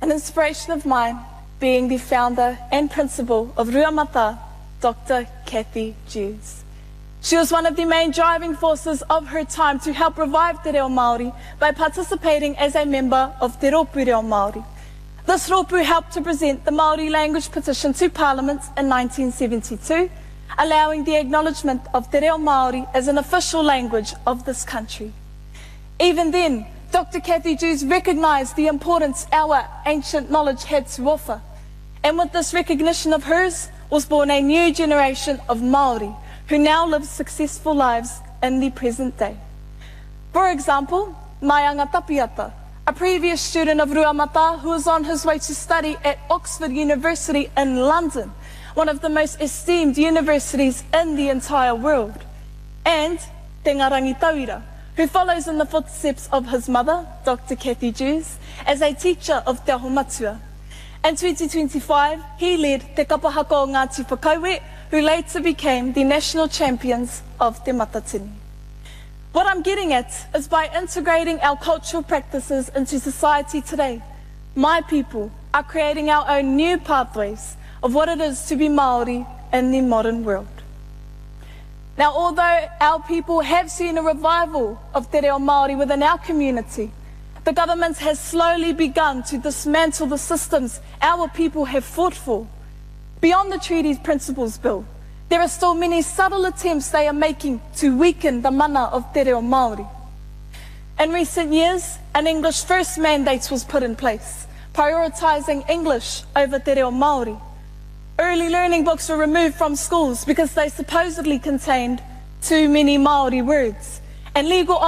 an inspiration of mine being the founder and principal of Rua Mata, Dr. Kathy Jews. She was one of the main driving forces of her time to help revive Te Reo Māori by participating as a member of Te Rōpū Reo Māori. This rōpū helped to present the Māori language petition to Parliament in 1972, allowing the acknowledgement of Te Reo Māori as an official language of this country. Even then, Dr. Kathy Jews recognised the importance our ancient knowledge had to offer, and with this recognition of hers was born a new generation of Māori who now live successful lives in the present day. For example, Maianga Tapiata, a previous student of Rua Mata who was on his way to study at Oxford University in London, one of the most esteemed universities in the entire world, and Te Ngarangi Tauira, who follows in the footsteps of his mother, Dr. Kathy Jews, as a teacher of Te Aho Matua. In 2025, he led Te Kapahaka o Ngāti Whakauē, who later became the national champions of Te Matatini. What I'm getting at is by integrating our cultural practices into society today, my people are creating our own new pathways of what it is to be Māori in the modern world. Now, although our people have seen a revival of Te Reo Māori within our community, the government has slowly begun to dismantle the systems our people have fought for. Beyond the Treaty's Principles Bill, there are still many subtle attempts they are making to weaken the mana of Te Reo Māori. In recent years, an English first mandate was put in place, prioritising English over Te Reo Māori. Early learning books were removed from schools because they supposedly contained too many Māori words, and legal